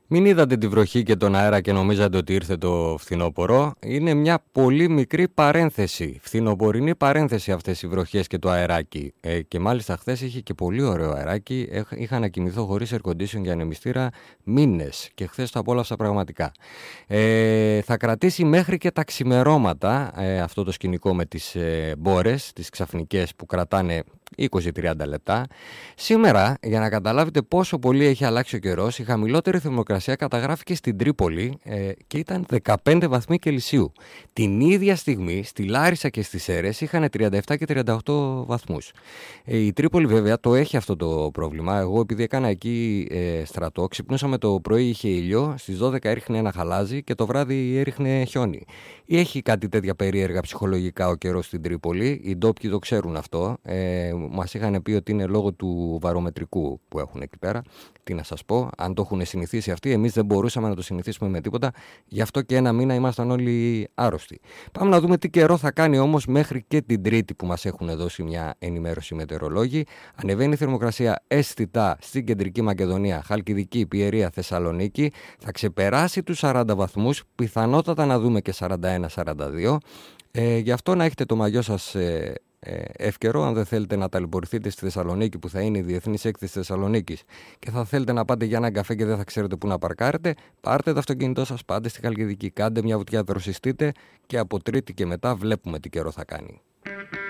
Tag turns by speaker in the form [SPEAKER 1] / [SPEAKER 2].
[SPEAKER 1] Μην είδατε τη βροχή και τον αέρα και νομίζατε ότι ήρθε το φθινόπωρο. Είναι μια πολύ μικρή παρένθεση, φθινοπορεινή παρένθεση αυτές οι βροχές και το αεράκι. Και μάλιστα χθες είχε και πολύ ωραίο αεράκι. Είχα να κοιμηθώ χωρίς air condition και ανεμιστήρα μήνες και χθες το απόλαυσα πραγματικά. Θα κρατήσει μέχρι και τα ξημερώματα αυτό το σκηνικό με τις μπόρες, τις ξαφνικές που κρατάνε 20-30 λεπτά. Σήμερα, για να καταλάβετε πόσο πολύ έχει αλλάξει ο καιρός, η χαμηλότερη θερμοκρασία καταγράφηκε στην Τρίπολη και ήταν 15 βαθμοί Κελσίου. Την ίδια στιγμή στη Λάρισα και στις Σέρρες είχαν 37 και 38 βαθμούς. Η Τρίπολη βέβαια το έχει αυτό το πρόβλημα. Εγώ επειδή έκανα εκεί στρατό, ξυπνούσαμε το πρωί, είχε ήλιο, στις 12 έριχνε ένα χαλάζι και το βράδυ έριχνε χιόνι. Έχει κάτι τέτοια περίεργα ψυχολογικά ο καιρός στην Τρίπολη. Οι ντόπιοι το ξέρουν αυτό. Μας είχαν πει ότι είναι λόγω του βαρομετρικού που έχουν εκεί πέρα. Τι να σας πω, αν το έχουν συνηθίσει αυτοί, εμείς δεν μπορούσαμε να το συνηθίσουμε με τίποτα. Γι' αυτό και ένα μήνα ήμασταν όλοι άρρωστοι. Πάμε να δούμε τι καιρό θα κάνει όμως μέχρι και την Τρίτη που μας έχουν δώσει μια ενημέρωση μετεωρολόγοι. Ανεβαίνει η θερμοκρασία αισθητά στην Κεντρική Μακεδονία, Χαλκιδική, Πιερία, Θεσσαλονίκη. Θα ξεπεράσει τους 40 βαθμούς, πιθανότατα να δούμε και 41-42. Γι' αυτό να έχετε το μαγιό σας εύκαιρο, αν δεν θέλετε να ταλαιπωρηθείτε στη Θεσσαλονίκη, που θα είναι η Διεθνής Έκθεση Θεσσαλονίκης, και θα θέλετε να πάτε για έναν καφέ και δεν θα ξέρετε πού να παρκάρετε, πάρτε το αυτοκίνητό σας, πάτε στη Χαλκιδική, κάντε μια βουτιά, δροσιστείτε και από Τρίτη και μετά βλέπουμε τι καιρό θα κάνει.